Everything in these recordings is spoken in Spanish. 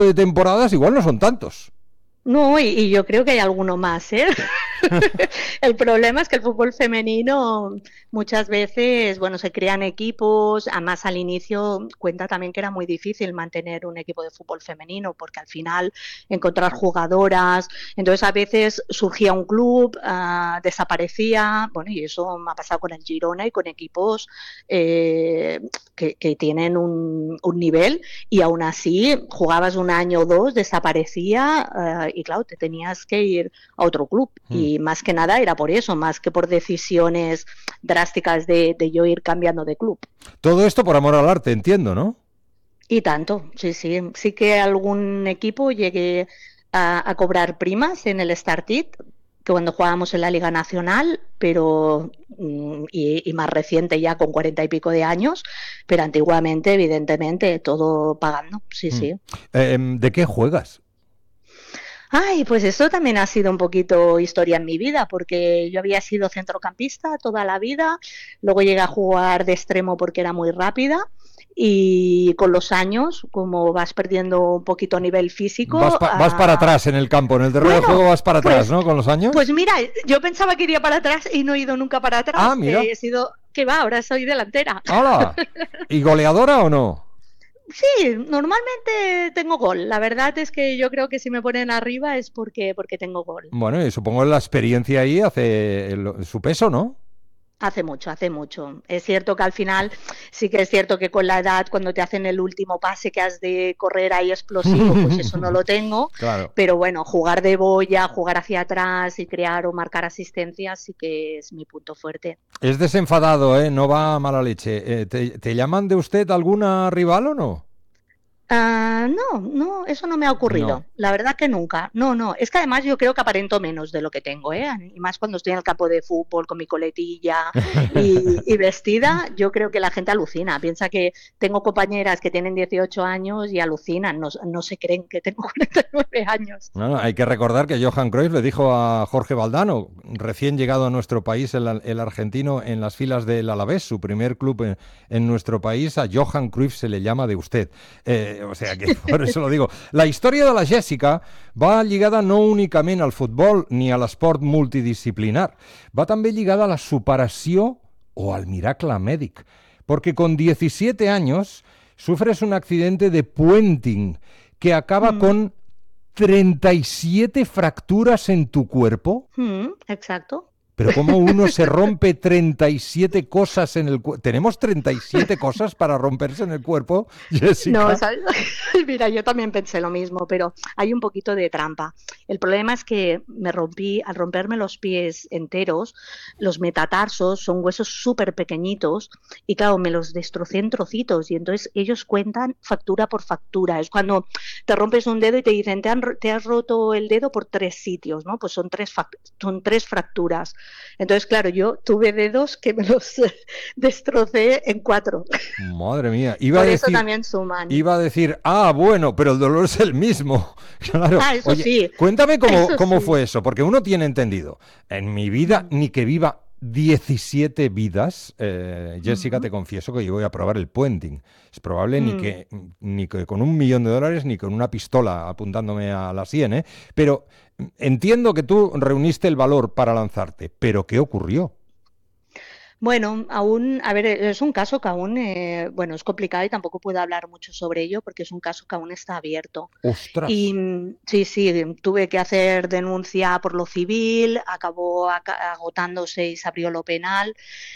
de temporadas igual no son tantos. No, y yo creo que hay alguno más, ¿eh? El problema es que el fútbol femenino muchas veces, bueno, se crean equipos, además al inicio cuenta también que era muy difícil mantener un equipo de fútbol femenino, porque al final encontrar jugadoras, entonces a veces surgía un club, desaparecía, bueno, y eso me ha pasado con el Girona y con equipos que tienen un nivel, y aún así jugabas un año o dos, desaparecía y claro, te tenías que ir a otro club. Y más que nada era por eso, más que por decisiones drásticas de yo ir cambiando de club. Todo esto por amor al arte, entiendo, ¿no? Y tanto, sí, sí. Sí que algún equipo llegué a cobrar primas en el Startit, que cuando jugábamos en la Liga Nacional, pero y más reciente ya con 40 y pico de años, pero antiguamente, evidentemente, todo pagando, sí, sí. ¿De qué juegas? Ay, pues eso también ha sido un poquito historia en mi vida, porque yo había sido centrocampista toda la vida, luego llegué a jugar de extremo porque era muy rápida y con los años, como vas perdiendo un poquito a nivel Vas, físico, vas para atrás en el campo, en el terreno de juego bueno, vas para atrás, ¿no? Con los pues años. mira, yo pensaba que iría para atrás y no he ido nunca para Ah, atrás, mira. he sido, que va, ahora soy delantera. ¡Hala! ¿Y goleadora o no? Sí, normalmente tengo gol. La verdad es que yo creo que si me ponen arriba es porque tengo gol. Bueno, y supongo que la experiencia ahí hace su peso, ¿no? Hace mucho, hace mucho. Es cierto que al final sí que es cierto que con la edad, cuando te hacen el último pase que has de correr ahí explosivo, pues eso no lo tengo. Claro. Pero bueno, jugar de boya, jugar hacia atrás y crear o marcar asistencias sí que es mi punto fuerte. Es desenfadado, ¿eh? No va a mala leche. ¿Te llaman de usted alguna rival o no? No, no, eso no me ha No. ocurrido. La verdad que nunca. No, no. Es que además yo creo que aparento menos de lo que tengo, ¿eh? Y más cuando estoy en el campo de fútbol con mi coletilla y vestida, yo creo que la gente alucina. Piensa que tengo compañeras que tienen 18 años y alucinan, no se creen que tengo 49 años. No, no, hay que recordar que Johan Cruyff le dijo a Jorge Valdano, recién llegado a nuestro país, el argentino, en las filas del Alavés, su primer club en nuestro país, a Johan Cruyff se le llama de usted. O sea que por eso lo digo. La historia de la Jessica va lligada no únicament al futbol ni a l'esport multidisciplinar, va també lligada a la superació o al miracle mèdic, porque con 17 años sufres un accidente de puenting que acaba con 37 fracturas en tu cuerpo. Exacto. Pero ¿cómo uno se rompe 37 cosas en el cuerpo? ¿Tenemos 37 cosas para romperse en el cuerpo, Jessica? No, ¿sabes? Mira, yo también pensé lo mismo, pero hay un poquito de trampa. El problema es que al romperme los pies enteros, los metatarsos son huesos súper pequeñitos y claro, me los destrocé en trocitos y entonces ellos cuentan factura por factura. Es cuando te rompes un dedo y te dicen, te has roto el dedo por 3 sitios, ¿no? Pues son tres fracturas. Entonces, claro, yo tuve dedos que me los destrocé en 4. Madre mía. Por eso también suman. Iba a decir, bueno, pero el dolor es el mismo. Claro. Eso Oye, sí. Cuéntame cómo Sí. fue eso, porque uno tiene entendido. En mi vida, ni que viva 17 vidas, Jessica, te confieso que yo voy a probar el puenting. Es probable ni que con $1.000.000 ni con una pistola apuntándome a la sien, ¿eh? Pero entiendo que tú reuniste el valor para lanzarte, pero ¿qué ocurrió? Bueno, aún, a ver, es un caso que aún, bueno, es complicado y tampoco puedo hablar mucho sobre ello porque es un caso que aún está abierto. ¡Ostras! Y sí, tuve que hacer denuncia por lo civil, acabó agotándose y se abrió lo penal.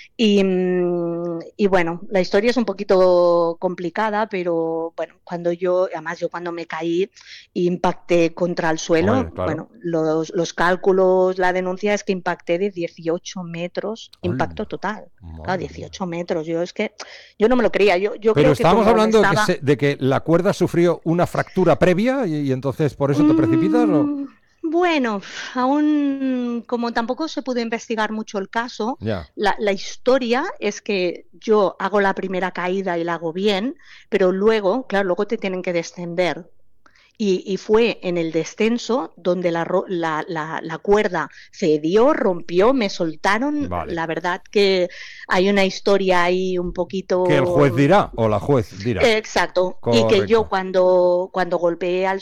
Y bueno, la historia es un poquito complicada, pero bueno, además yo cuando me caí impacté contra el suelo, Hombre, claro. bueno, los cálculos, la denuncia es que impacté de 18 metros, impacto ¡Hala! total. Claro, Madre mía. 18 metros, es que yo no me lo creía, yo Pero creo que estábamos como hablando estaba... de que la cuerda sufrió una fractura previa y entonces por eso te precipitas, ¿o? Bueno, aún como tampoco se pudo investigar mucho el caso, Ya. la historia es que yo hago la primera caída y la hago bien, pero luego, claro, luego te tienen que descender. Y fue en el descenso donde la cuerda cedió, rompió, me soltaron. Vale. La verdad que hay una historia ahí un Que el juez poquito... dirá o la juez dirá. Exacto. Y que yo Correcto. cuando golpeé al